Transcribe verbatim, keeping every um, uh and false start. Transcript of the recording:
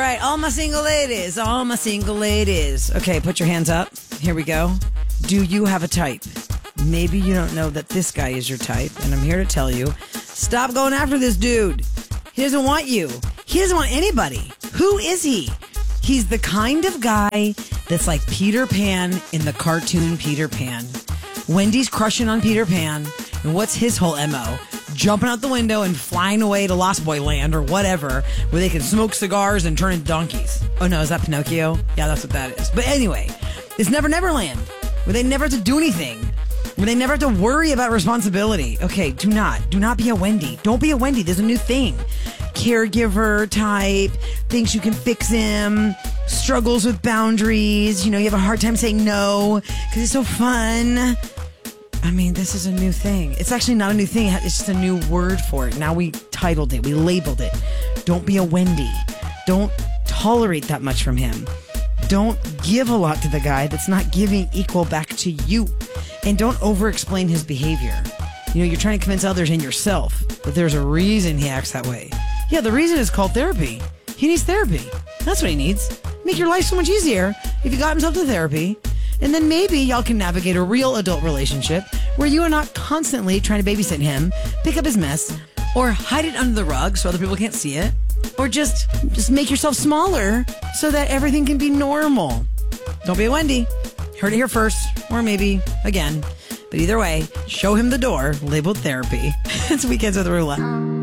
right, all my single ladies, all my single ladies. Okay, put your hands up. Here we go. Do you have a type? Maybe you don't know that this guy is your type, and I'm here to tell you, stop going after this dude. He doesn't want you. He doesn't want anybody. Who is he? He's the kind of guy that's like Peter Pan in the cartoon Peter Pan. Wendy's crushing on Peter Pan, and what's his whole M O? Jumping out the window and flying away to Lost Boy Land or whatever, where they can smoke cigars and turn into donkeys. Oh no, is that Pinocchio? Yeah, that's what that is. But anyway, it's Never Never Land, where they never have to do anything, where they never have to worry about responsibility. Okay, do not. Do not be a Wendy. Don't be a Wendy. There's a new thing. Caregiver type, thinks you can fix him, struggles with boundaries. You know, you have a hard time saying no because it's so fun. I mean, this is a new thing. It's actually not a new thing. It's just a new word for it. Now we titled it. We labeled it. Don't be a Wendy. Don't tolerate that much from him. Don't give a lot to the guy that's not giving equal back to you. And don't over-explain his behavior. You know, you're trying to convince others and yourself that there's a reason he acts that way. Yeah, the reason is called therapy. He needs therapy. That's what he needs. Make your life so much easier if you got himself to therapy. And then maybe y'all can navigate a real adult relationship where you are not constantly trying to babysit him, pick up his mess, or hide it under the rug so other people can't see it, or just just make yourself smaller so that everything can be normal. Don't be a Wendy. Heard it here first, or maybe again. But either way, show him the door labeled therapy. It's Weekends with Roulette.